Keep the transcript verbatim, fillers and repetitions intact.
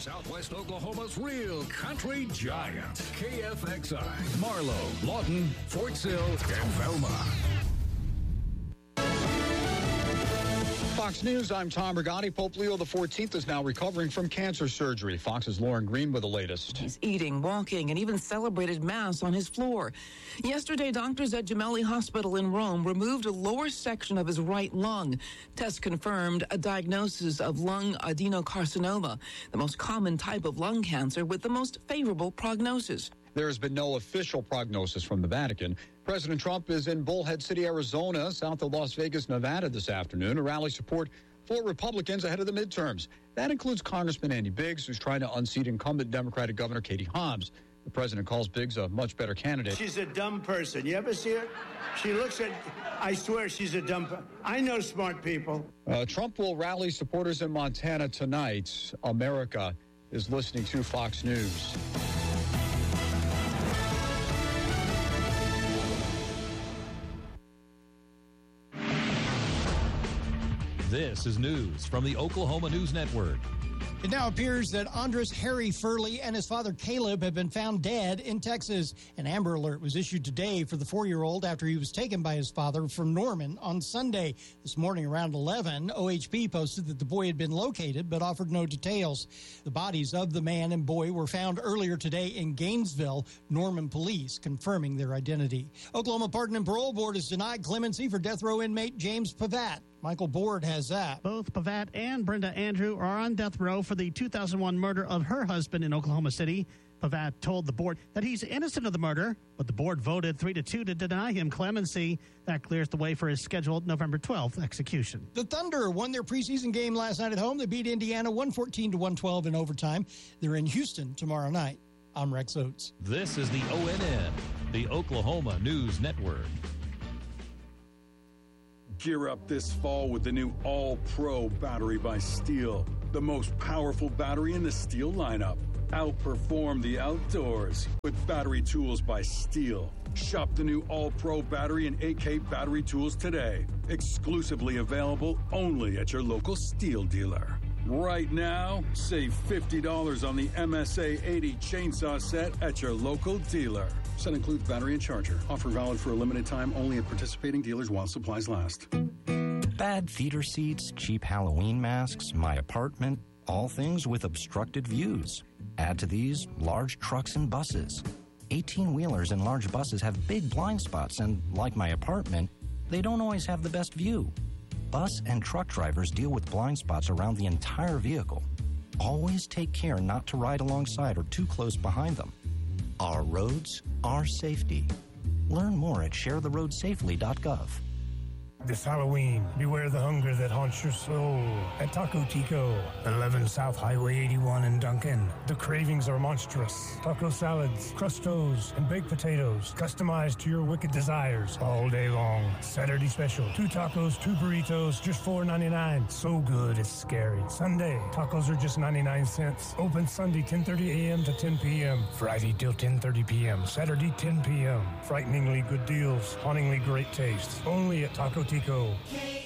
Southwest Oklahoma's real country giant. K F X I, Marlow, Lawton, Fort Sill, and Velma. Fox News, I'm Tom Rigotti. Pope Leo the fourteenth is now recovering from cancer surgery. Fox's Lauren Green with the latest. He's eating, walking, and even celebrated Mass on his floor. Yesterday, doctors at Gemelli Hospital in Rome removed a lower section of his right lung. Tests confirmed a diagnosis of lung adenocarcinoma, the most common type of lung cancer with the most favorable prognosis. There has been no official prognosis from the Vatican. President Trump is in Bullhead City, Arizona, south of Las Vegas, Nevada this afternoon. A rally support for Republicans ahead of the midterms. That includes Congressman Andy Biggs, who's trying to unseat incumbent Democratic Governor Katie Hobbs. The president calls Biggs a much better candidate. She's a dumb person. You ever see her? She looks at, I swear she's a dumb person. I know smart people. Uh, Trump will rally supporters in Montana tonight. America is listening to Fox News. This is news from the Oklahoma News Network. It now appears that Andres Harry Furley and his father Caleb have been found dead in Texas. An Amber Alert was issued today for the four-year-old after he was taken by his father from Norman on Sunday. This morning around eleven, O H P posted that the boy had been located but offered no details. The bodies of the man and boy were found earlier today in Gainesville. Norman police confirming their identity. Oklahoma Pardon and Parole Board has denied clemency for death row inmate James Pavat. Michael Board has that. Both Pavat and Brenda Andrew are on death row for the two thousand one murder of her husband in Oklahoma City. Pavat told the board that he's innocent of the murder, but the board voted three to two to deny him clemency. That clears the way for his scheduled November twelfth execution. The Thunder won their preseason game last night at home. They beat Indiana one fourteen to one twelve in overtime. They're in Houston tomorrow night. I'm Rex Oates. This is the O N N, the Oklahoma News Network. Gear up this fall with the new All-Pro battery by Steel, the most powerful battery in the Steel lineup. Outperform the outdoors with battery tools by Steel. Shop the new All-Pro battery and A K battery tools today. Exclusively available only at your local Steel dealer. Right now, save fifty dollars on the M S A eighty chainsaw set at your local dealer. Set includes battery and charger. Offer valid for a limited time only at participating dealers while supplies last. Bad theater seats, cheap Halloween masks, my apartment, all things with obstructed views. Add to these large trucks and buses. eighteen-wheelers and large buses have big blind spots, and like my apartment, they don't always have the best view. Bus and truck drivers deal with blind spots around the entire vehicle. Always take care not to ride alongside or too close behind them. Our roads, our safety. Learn more at share the road safely dot gov. This Halloween, beware the hunger that haunts your soul at Taco Tico, eleven South Highway eighty-one in Duncan. The cravings are monstrous. Taco salads, crustos, and baked potatoes, customized to your wicked desires all day long. Saturday special, two tacos, two burritos, just four ninety-nine. So good, it's scary. Sunday, tacos are just ninety-nine cents. Open Sunday, ten thirty a.m. to ten p.m. Friday till ten thirty p.m. Saturday, ten p.m. Frighteningly good deals, hauntingly great taste. Only at Taco Tico.